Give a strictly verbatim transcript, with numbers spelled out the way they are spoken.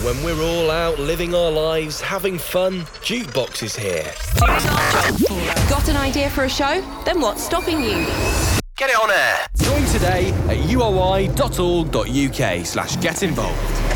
When we're all out living our lives, having fun, Jukebox is here. Here's our job for us. Got an idea for a show? Then what's stopping you? Get it on air. Join today at uoi.org.uk slash get involved.